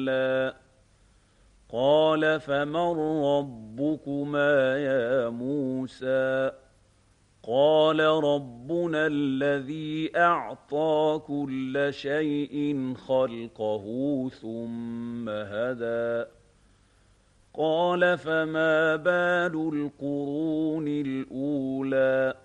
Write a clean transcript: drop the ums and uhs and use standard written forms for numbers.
كَلَّا قَالَ فَمَن رَّبُّكُمَا يَا مُوسَىٰ قَالَ رَبُّنَا الَّذِي أَعْطَىٰ كُلَّ شَيْءٍ خَلْقَهُ ثُمَّ هَدَىٰ قَالَ فَمَا بَالُ الْقُرُونِ الْأُولَىٰ